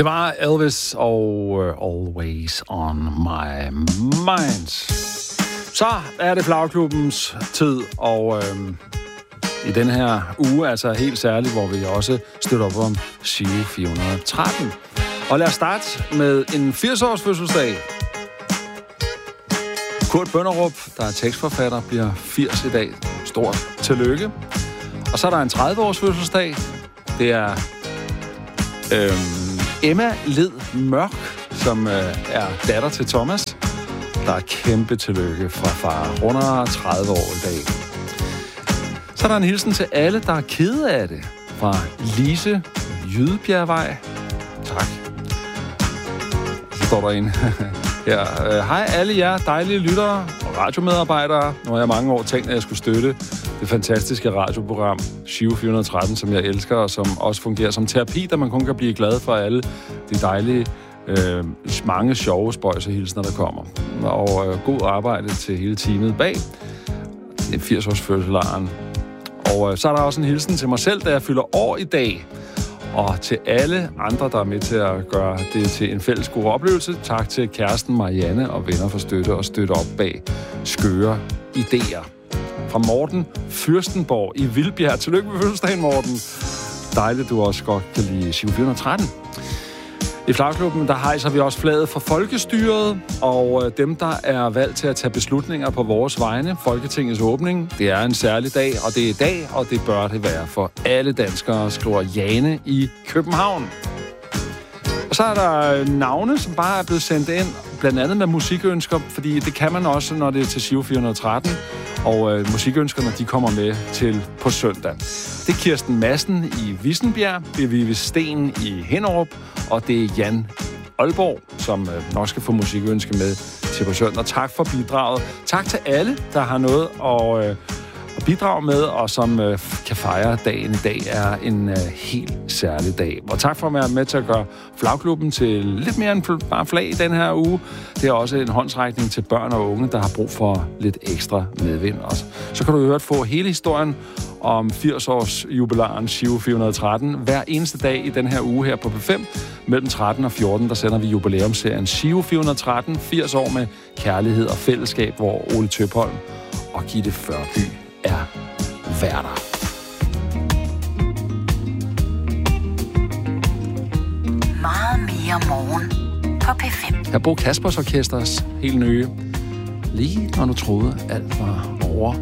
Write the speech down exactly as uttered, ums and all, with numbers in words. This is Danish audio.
Det var Elvis og uh, Always on My Mind. Så er det Flagklubbens tid, og øhm, i den her uge, altså helt særligt, hvor vi også støtter op om Giro fire hundrede og tretten. Og lad os starte med en firs-års fødselsdag. Kurt Bønderup, der er tekstforfatter, bliver firs i dag. Stort tillykke. Og så er der en tredive-års fødselsdag. Det er øhm, Emma Led Mørk, som øh, er datter til Thomas. Der er kæmpe tillykke fra far. Runder tredive år i dag. Så er der en hilsen til alle, der er kede af det. Fra Lise Jydebjergvej. Tak. Så står der en her. Hej alle jer dejlige lyttere og radiomedarbejdere. Nu har jeg mange år tænkt, at jeg skulle støtte det fantastiske radioprogram Giro fire hundrede og tretten, som jeg elsker, og som også fungerer som terapi, der man kun kan blive glad for alle de dejlige, øh, mange sjove spøjsehilsner, der kommer. Og øh, god arbejde til hele teamet bag. Det er firs-års fødselaren. Og øh, så er der også en hilsen til mig selv, da jeg fylder år i dag. Og til alle andre, der er med til at gøre det til en fælles god oplevelse. Tak til kæresten Marianne og venner for støtte og støtte op bag skøre idéer. Fra Morten Fyrstenborg i Vildbjerg. Tillykke med fødselsdagen, Morten. Dejligt, du også godt kan lide Giro fire hundrede og tretten. I Flagklubben, der hejser vi også flaget for folkestyret, og dem, der er valgt til at tage beslutninger på vores vegne, Folketingets åbning, det er en særlig dag, og det er i dag, og det bør det være for alle danskere, skriver Jane i København. Og så er der navne, som bare er blevet sendt ind, blandt andet med musikønsker, fordi det kan man også, når det er til Giro fire hundrede og tretten, og øh, musikønskerne, de kommer med til på søndag. Det er Kirsten Madsen i Vissenbjerg, det er Vivi Sten i Hinderup, og det er Jan Aalborg, som øh, nok skal få musikønske med til på søndag. Tak for bidraget. Tak til alle, der har noget at, øh, at bidrage med, og som øh, kan fejre dagen i dag, er en øh, helt særlig dag. Og tak for at være med til at gøre Flagklubben til lidt mere end bare flag i den her uge. Det er også en håndsrækning til børn og unge, der har brug for lidt ekstra medvind også. Så kan du jo få hele historien om firs-års jubilaren Giro fire hundrede og tretten. Hver eneste dag i den her uge her på P fem, mellem tretten og fjorten, der sender vi jubilæumsserien Giro fire hundrede og tretten, firs år med kærlighed og fællesskab, hvor Ole Tøpholm og Gitte Førby er værter. Meget mere morgen på P fem. Her Bo Kaspers Orkesters helt nye Lige når du troede alt var over.